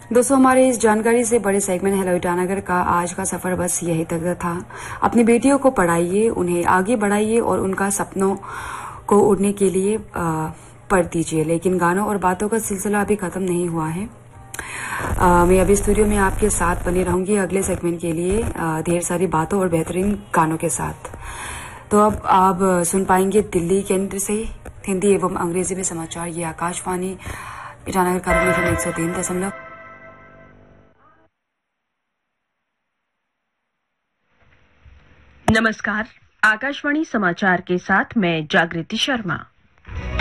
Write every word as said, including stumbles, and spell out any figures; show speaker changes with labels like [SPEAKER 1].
[SPEAKER 1] दोस्तों, हमारे इस जानकारी से बड़े सेगमेंट हेलो ईटानगर का आज का सफर बस यही तक था। अपनी बेटियों को पढ़ाइए, उन्हें आगे बढ़ाइए और उनका सपनों को उड़ने के लिए पढ़ दीजिए। लेकिन गानों और बातों का सिलसिला अभी खत्म नहीं हुआ है। आ, मैं अभी स्टूडियो में आपके साथ बनी रहूंगी अगले सेगमेंट के लिए ढेर सारी बातों और बेहतरीन गानों के साथ। तो अब आप सुन पाएंगे दिल्ली केंद्र से हिंदी एवं अंग्रेजी में समाचार। ये आकाशवाणी ईटानगर कार्यक्रम एक सौ तीन दशमलव।
[SPEAKER 2] नमस्कार, आकाशवाणी समाचार के साथ मैं जागृति शर्मा।